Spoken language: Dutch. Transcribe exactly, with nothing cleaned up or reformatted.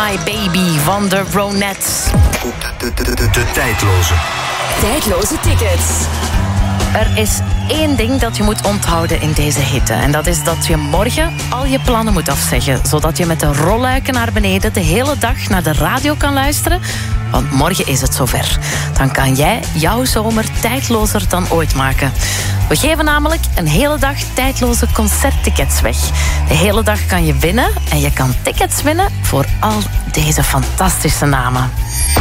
My Baby van de Ronettes. De, de, de, de, de tijdloze. Tijdloze tickets. Er is één ding dat je moet onthouden in deze hitte. En dat is dat je morgen al je plannen moet afzeggen. Zodat je met de rolluiken naar beneden de hele dag naar de radio kan luisteren. Want morgen is het zover. Dan kan jij jouw zomer tijdlozer dan ooit maken. We geven namelijk een hele dag tijdloze concerttickets weg. De hele dag kan je winnen. En je kan tickets winnen voor al deze fantastische namen.